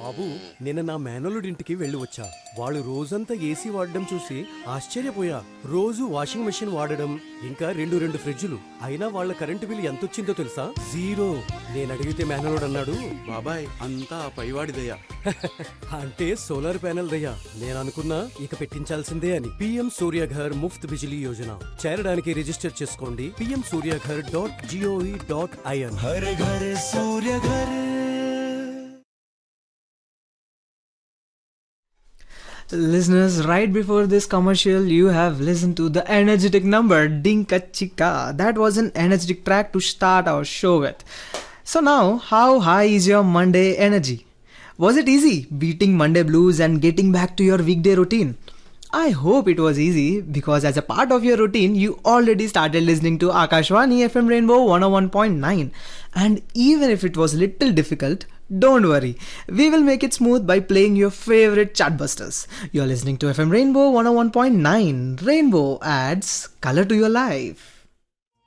బాబు నిన్న నా మేనల్లుడింటికి వెళ్ళి వచ్చా. వాళ్ళు రోజంతా ఏసీ వాడడం చూసి ఆశ్చర్యపోయా. రోజు వాషింగ్ మెషిన్ వాడడం, ఇంకా రెండు ఫ్రిడ్జులు. అయినా వాళ్ళ కరెంటు బిల్ ఎంతొచ్చిందో తెలుసా? జీరో. నేను అడిగితే మేనల్లుడు అన్నాడు, బాబాయ్ అంతా పైవాడిదయ్యా. అంటే సోలార్ ప్యానెల్ దయ్యా. నేను అనుకున్నా ఇక పెట్టించాల్సిందే అని. పిఎం సూర్యఘర్ ముఫ్త్ బిజిలీ యోజన చేరడానికి రిజిస్టర్ చేసుకోండి pmsuryaghar.gov.in. हर घर सूर्य घर. Listeners, right before this commercial, you have listened to the energetic number Dinka Chika. That was an energetic track to start our show with. So now, how high is your Monday energy? Was it easy beating Monday blues and getting back to your weekday routine? I hope it was easy, because as a part of your routine, you already started listening to Akashvani FM Rainbow 101.9. And even if it was little difficult, don't worry, we will make it smooth by playing your favorite chartbusters. You're listening to FM Rainbow 101.9. Rainbow adds color to your life.